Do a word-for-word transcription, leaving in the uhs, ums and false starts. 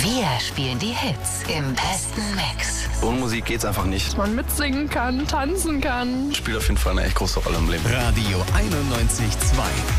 Wir spielen die Hits im besten Mix. Ohne Musik geht's einfach nicht. Dass man mitsingen kann, tanzen kann. Spielt auf jeden Fall eine echt große Rolle im Leben. Radio einundneunzig Komma zwei.